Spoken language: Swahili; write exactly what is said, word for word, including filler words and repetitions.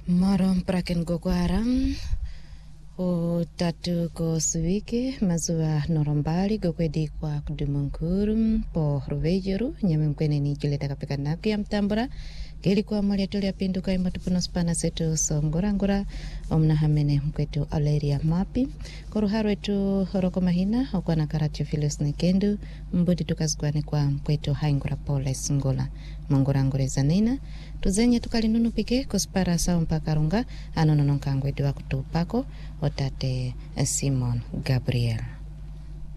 Marom praken goguaram o tatu ko suike mazua norombali gokwedi kwa kudumunkurum po rovejeru nyame mkwene ni jileta kapeka naku ya mtambura keli kwa mwali atuli ya pindu kwa imatupuno spana setu so ngorangora omna hamene mkwetu aleria mapi koruharu etu horoko mahina okwa na karatu filos nekendu mbudi tukazgwane kwa mkwetu haingura pole singola mongorangore zanina tuzenye tukalinunu pike kuspara sao mpaka runga anonononkangwe dua kutupako otate Simon Gabriel.